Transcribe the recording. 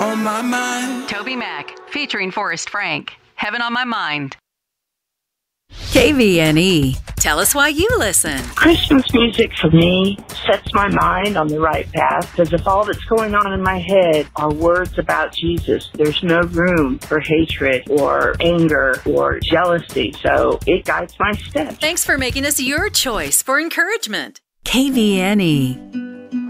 on my mind. Toby Mac, featuring Forrest Frank. Heaven on My Mind. KVNE. Tell us why you listen. Christmas music for me sets my mind on the right path, because if all that's going on in my head are words about Jesus, there's no room for hatred or anger or jealousy. So it guides my steps. Thanks for making us your choice for encouragement. KVNE.